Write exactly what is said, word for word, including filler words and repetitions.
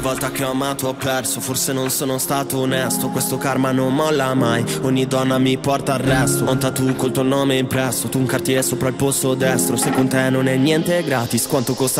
Volta che ho amato ho perso, forse non sono stato onesto. Questo karma non molla mai, ogni donna mi porta al resto. Ho un tattoo col tuo nome impresso, tu un cartier sopra il polso destro. Se con te non è niente gratis, quanto costa